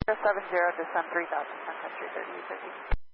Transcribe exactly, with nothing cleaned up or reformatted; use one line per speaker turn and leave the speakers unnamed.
seven zero, descend three thousand, contact three thirty, thirty.